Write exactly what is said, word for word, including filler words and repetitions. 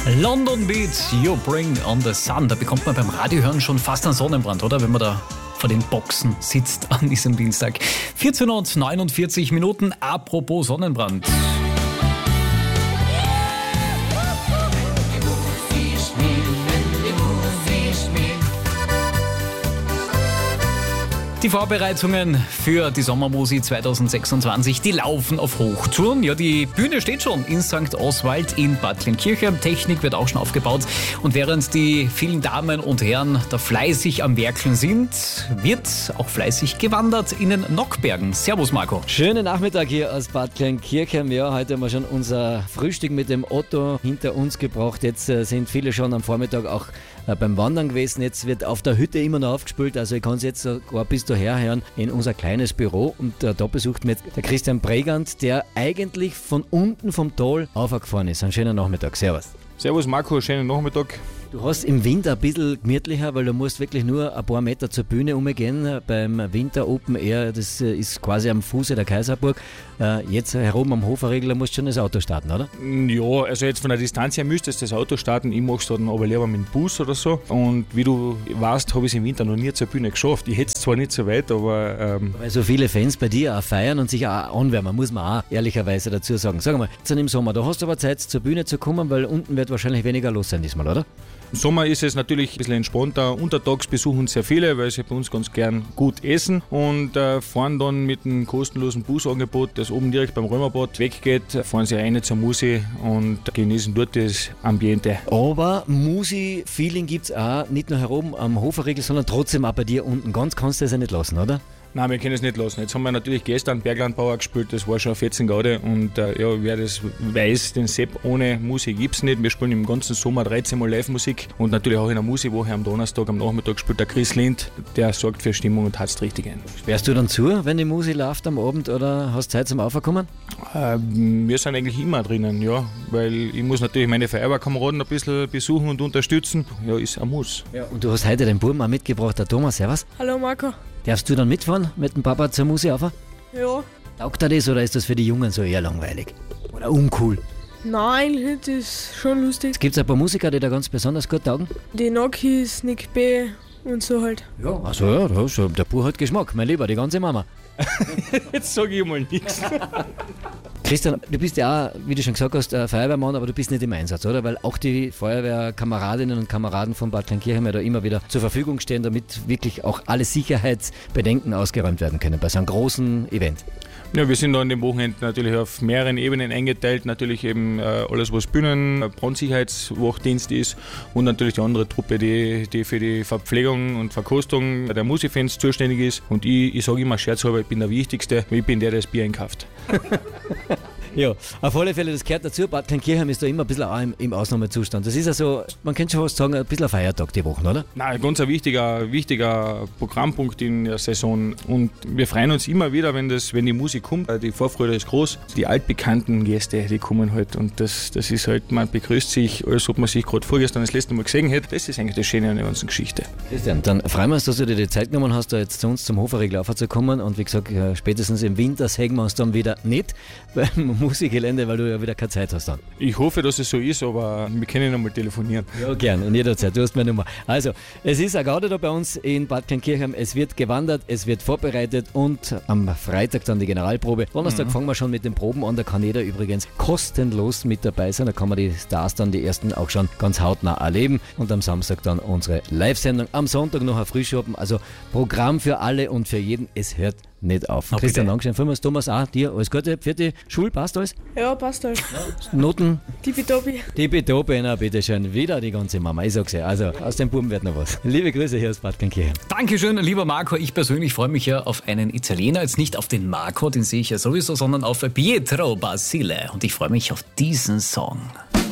London Beats, You Bring on the Sun. Da bekommt man beim Radiohören schon fast einen Sonnenbrand, oder? Wenn man da vor den Boxen sitzt an diesem Dienstag. vierzehn und neunundvierzig Minuten, apropos Sonnenbrand. Die Vorbereitungen für die Sommermusi zwanzig sechsundzwanzig, die laufen auf Hochtouren. Ja, die Bühne steht schon in Sankt Oswald in Bad Kleinkirchen. Technik wird auch schon aufgebaut. Und während die vielen Damen und Herren da fleißig am Werkeln sind, wird auch fleißig gewandert in den Nockbergen. Servus, Marco. Schönen Nachmittag hier aus Bad Kleinkirchen. Ja, heute haben wir schon unser Frühstück mit dem Otto hinter uns gebracht. Jetzt äh, sind viele schon am Vormittag auch äh, beim Wandern gewesen. Jetzt wird auf der Hütte immer noch aufgespült. Also ich kann es jetzt sogar bis daher hören in unser kleines Büro. Und äh, da besucht mir der Christian Bregant, der eigentlich von unten vom Tal aufgefahren ist. Einen schönen Nachmittag. Servus. Servus Marco, schönen Nachmittag. Du hast im Winter ein bisschen gemütlicher, weil du musst wirklich nur ein paar Meter zur Bühne umgehen. Beim Winter Open Air, das ist quasi am Fuße der Kaiserburg. Jetzt herum am Hoferregler musst du schon das Auto starten, oder? Ja, also jetzt von der Distanz her müsstest du das Auto starten. Ich mache es dann aber lieber mit dem Bus oder so. Und wie du weißt, habe ich es im Winter noch nie zur Bühne geschafft. Ich hätte es zwar nicht so weit, aber... Ähm weil so viele Fans bei dir auch feiern und sich auch anwärmen, muss man auch ehrlicherweise dazu sagen. Sag mal, jetzt im Sommer, da hast du aber Zeit zur Bühne zu kommen, weil unten wird wahrscheinlich weniger los sein diesmal, oder? Im Sommer ist es natürlich ein bisschen entspannter. Untertags besuchen sehr viele, weil sie bei uns ganz gern gut essen und äh, fahren dann mit einem kostenlosen Busangebot, das oben direkt beim Römerbad weggeht, fahren sie rein zur Musi und genießen dort das Ambiente. Aber Musi-Feeling gibt es auch nicht nur herum am Hoferregel, sondern trotzdem auch bei dir unten. Ganz kannst du es ja nicht lassen, oder? Nein, wir können es nicht lassen. Jetzt haben wir natürlich gestern Berglandbauer gespielt, das war schon vierzehn Grad und äh, ja, wer das weiß, den Sepp ohne Musik gibt es nicht. Wir spielen im ganzen Sommer dreizehn Mal Live-Musik und natürlich auch in der Musikwoche am Donnerstag, am Nachmittag spielt der Chris Lind, der sorgt für Stimmung und hat's richtig ein. Sperrst du dann zu, wenn die Musik läuft am Abend oder hast Zeit zum Aufkommen? Äh, wir sind eigentlich immer drinnen, ja, weil ich muss natürlich meine Feuerwehrkameraden ein bisschen besuchen und unterstützen. Ja, ist ein Muss. Ja, und du hast heute den Buben auch mitgebracht, der Thomas, servus. Hallo Marco. Darfst du dann mitfahren mit dem Papa zur Musik auf? Ja. Taugt dir das oder ist das für die Jungen so eher langweilig? Oder uncool? Nein, das ist schon lustig. Gibt es ein paar Musiker, die da ganz besonders gut taugen? Die Nokis, Nick B. und so halt. Ja, also ja, da ist der Bub hat Geschmack, mein Lieber, die ganze Mama. Jetzt sage ich mal nichts. Christian, du bist ja auch, wie du schon gesagt hast, ein Feuerwehrmann, aber du bist nicht im Einsatz, oder? Weil auch die Feuerwehrkameradinnen und Kameraden von Bad Kleinkirchen ja da immer wieder zur Verfügung stehen, damit wirklich auch alle Sicherheitsbedenken ausgeräumt werden können bei so einem großen Event. Ja, wir sind da an dem Wochenende natürlich auf mehreren Ebenen eingeteilt. Natürlich eben äh, alles, was Bühnen, Brandsicherheitswachdienst ist und natürlich die andere Truppe, die, die für die Verpflegung und Verkostung der Musikfans zuständig ist. Und ich, ich sage immer scherzhalber, ich bin der Wichtigste, weil ich bin der, der das Bier einkauft. Ja, auf alle Fälle, das gehört dazu. Bad Kleinkirchen ist da immer ein bisschen auch im, im Ausnahmezustand. Das ist ja so, man könnte schon fast sagen, ein bisschen ein Feiertag die Woche, oder? Nein, ganz ein wichtiger, wichtiger Programmpunkt in der Saison. Und wir freuen uns immer wieder, wenn, das, wenn die Musik kommt. Die Vorfreude ist groß. Die altbekannten Gäste, die kommen halt. Und das, das ist halt, man begrüßt sich, als ob man sich gerade vorgestern das letzte Mal gesehen hätte. Das ist eigentlich das Schöne an der ganzen Geschichte. Christian, dann freuen wir uns, dass du dir die Zeit genommen hast, da jetzt zu uns zum Hoferregel zu kommen. Und wie gesagt, spätestens im Winter sägen wir uns dann wieder nicht beim Musikgelände, weil du ja wieder keine Zeit hast dann. Ich hoffe, dass es so ist, aber wir können noch mal telefonieren. Ja, gern, in jeder Zeit. Du hast meine Nummer. Also, es ist eine Garde da bei uns in Bad Kleinkirchen. Es wird gewandert, es wird vorbereitet und am Freitag dann die Generalprobe. Donnerstag mhm. fangen wir schon mit den Proben an. Da kann jeder übrigens kostenlos mit dabei sein. Da kann man die Stars dann, die ersten, auch schon ganz hautnah erleben. Und am Samstag dann unsere Live-Sendung. Am Sonntag noch ein Frühschoppen. Also Programm für alle und für jeden. Es hört nicht auf. Oh, Christian, Dankeschön. Vielmals, Thomas, auch dir alles Gute. Für die Schule, passt alles? Ja, passt alles. Ja. Noten? Tippitoppi. Tippitoppi, na bitteschön. Wieder die ganze Mama. Ich sag's ja. Also, aus dem Buben wird noch was. Liebe Grüße hier aus Bad Kleinkirchen. Dankeschön, lieber Marco. Ich persönlich freue mich ja auf einen Italiener. Jetzt nicht auf den Marco, den sehe ich ja sowieso, sondern auf Pietro Basile. Und ich freue mich auf diesen Song.